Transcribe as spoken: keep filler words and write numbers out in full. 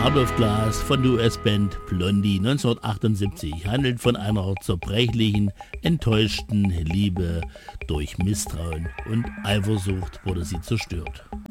Heart of Glass von der U S-Band Blondie neunzehnhundertachtundsiebzig handelt von einer zerbrechlichen, enttäuschten Liebe. Durch Misstrauen und Eifersucht wurde sie zerstört.